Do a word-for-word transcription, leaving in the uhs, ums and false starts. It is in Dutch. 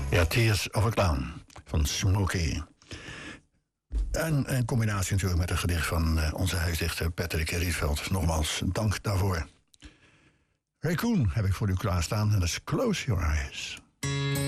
Ja, Tears of a Clown van Smokey. En een combinatie natuurlijk met een gedicht van uh, onze huisdichter Patrick Rietveld. Nogmaals, dank daarvoor. Raccoon heb ik voor u klaarstaan en dat is Close Your Eyes.